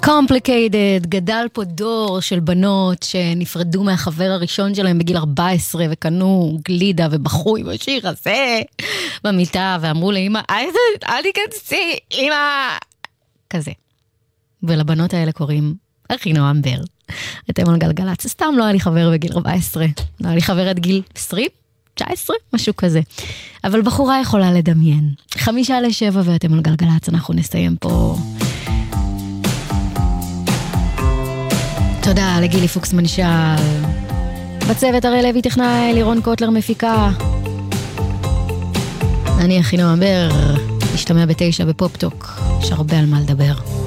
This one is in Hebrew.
Complicated, גדל פה דור של בנות שנפרדו מהחבר הראשון שלהם בגיל 14 וקנו גלידה ובחוי בשיר הזה במיטה ואמרו לאמא, אל תיכנסי, אמא, כזה. ולבנות האלה קוראים אחינועם בר. אתם על גלגלצ, סתם לא היה לי חבר בגיל 14, לא היה לי חבר עד גיל 20, 19, משהו כזה. אבל בחורה יכולה לדמיין. 5:55 ואתם על גלגלצ, אנחנו נסיים פה. תודה לגילי פוקסמן שאל. בצוות הרי לוי טכנאי, לירון קוטלר מפיקה. אני אחינועם בר, נשתמע ב9 בפופטוק. יש הרבה על מה לדבר.